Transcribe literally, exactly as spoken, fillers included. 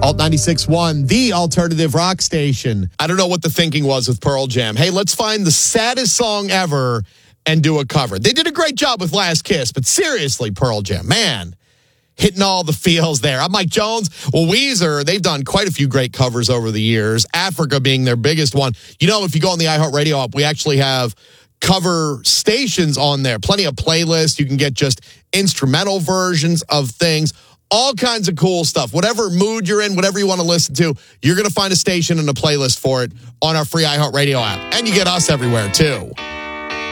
Alt ninety-six point one, the alternative rock station. I don't know what the thinking was with Pearl Jam. Hey, let's find the saddest song ever and do a cover. They did a great job with Last Kiss, but seriously, Pearl Jam, man, hitting all the feels there. I'm Mike Jones. Well, Weezer, they've done quite a few great covers over the years, Africa being their biggest one. You know, if you go on the iHeartRadio app, we actually have cover stations on there. Plenty of playlists. You can get just instrumental versions of things. All kinds of cool stuff. Whatever mood you're in, whatever you want to listen to, you're going to find a station and a playlist for it on our free iHeartRadio app. And you get us everywhere, too.